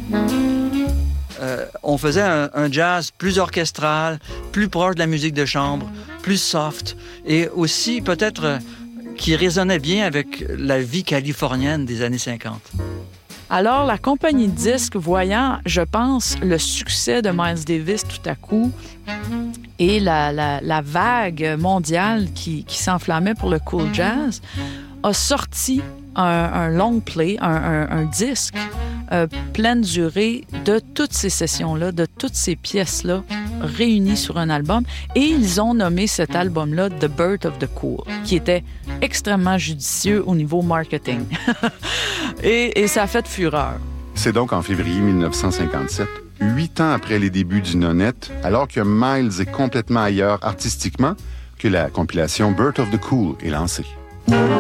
On faisait un jazz plus orchestral, plus proche de la musique de chambre, plus soft, et aussi peut-être qui résonnait bien avec la vie californienne des années 50. Alors, la compagnie de disques, voyant, je pense, le succès de Miles Davis tout à coup et la vague mondiale qui s'enflammait pour le cool jazz, a sorti un long play, un disque pleine durée de toutes ces sessions-là, de toutes ces pièces-là réunies sur un album. Et ils ont nommé cet album-là The Birth of the Cool, qui était extrêmement judicieux au niveau marketing. et ça a fait fureur. C'est donc en février 1957, 8 ans après les débuts du Nonette, alors que Miles est complètement ailleurs artistiquement, que la compilation Birth of the Cool est lancée.